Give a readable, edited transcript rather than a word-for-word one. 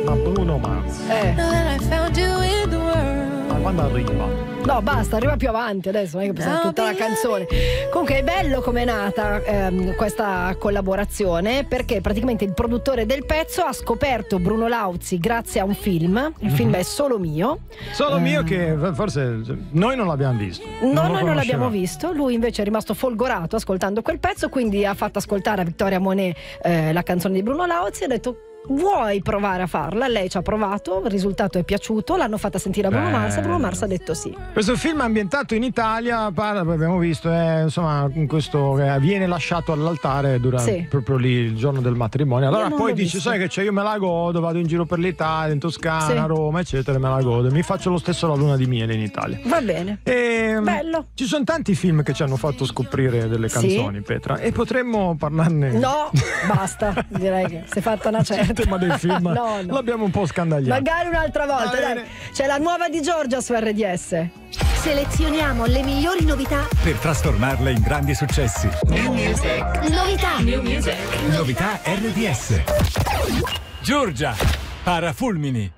Ma Bruno Mars. Ma quando arriva? No, basta, arriva più avanti adesso, non è che possiamo tutta la canzone. Comunque è bello come è nata questa collaborazione, perché praticamente il produttore del pezzo ha scoperto Bruno Lauzi grazie a un film. Il film è Solo Mio. Solo Mio, che forse noi non l'abbiamo visto. No, noi non l'abbiamo visto. Lui invece è rimasto folgorato ascoltando quel pezzo, quindi ha fatto ascoltare a Vittoria Monet la canzone di Bruno Lauzi e ha detto: vuoi provare a farla? Lei ci ha provato, il risultato è piaciuto, l'hanno fatta sentire a Bruno Mars e Bruno Mars ha detto sì. Questo film è ambientato in Italia, abbiamo visto, insomma, questo viene lasciato all'altare durante proprio lì il giorno del matrimonio. Allora poi dice: sai che c'è, io me la godo, vado in giro per l'Italia, in Toscana, a Roma, eccetera, me la godo, mi faccio lo stesso la luna di miele in Italia. Va bene. Bello. Ci sono tanti film che ci hanno fatto scoprire delle canzoni, Petra, e potremmo parlarne. No, basta, direi che si è fatta una certa. Il tema dei film no. L'abbiamo un po' scandagliato. Magari un'altra volta, dai. C'è la nuova di Giorgia su RDS. Selezioniamo le migliori novità per trasformarle in grandi successi. New Music. Novità. New Music. Novità RDS. Giorgia, Parafulmini.